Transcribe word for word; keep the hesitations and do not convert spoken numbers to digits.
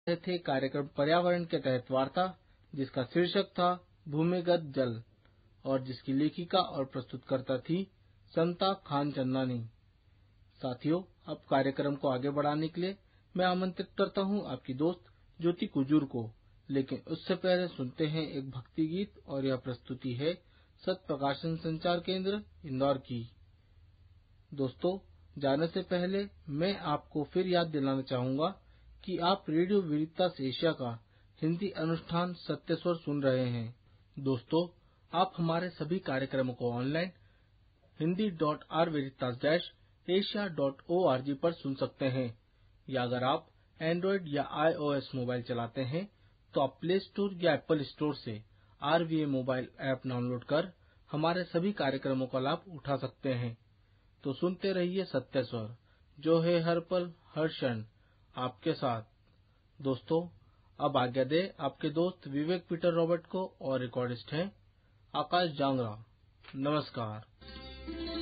रहे थे कार्यक्रम पर्यावरण के तहत वार्ता, जिसका शीर्षक था भूमिगत जल और जिसकी लेखिका और प्रस्तुतकर्ता थी समता खान चंदानी। साथियों, अब कार्यक्रम को आगे बढ़ाने के लिए मैं आमंत्रित करता हूं आपकी दोस्त ज्योति कुजूर को। लेकिन उससे पहले सुनते हैं एक भक्ति गीत, और यह प्रस्तुति है सत प्रकाशन संचार केंद्र इंदौर की। दोस्तों, जाने से पहले मैं आपको फिर याद दिलाना चाहूंगा कि आप रेडियो वेरितास एशिया का हिंदी अनुष्ठान सत्य स्वर सुन रहे हैं। दोस्तों, आप हमारे सभी कार्यक्रमों को online Hindi dot are वेरितास dash Asia dot O R G पर सुन सकते हैं, या अगर आप एंड्रॉइड या आईओएस मोबाइल चलाते हैं तो आप प्ले स्टोर या एप्पल स्टोर से आरवीए मोबाइल ऐप डाउनलोड कर हमारे सभी कार्यक्रमों का लाभ उठा सकते हैं। तो सुनते रहिए सत्य स्वर, जो है हर पल हर क्षण आपके साथ। दोस्तों, अब आज्ञा दे आपके दोस्त विवेक पीटर रॉबर्ट को, और रिकॉर्डिस्ट हैं आकाश जांगरा। नमस्कार।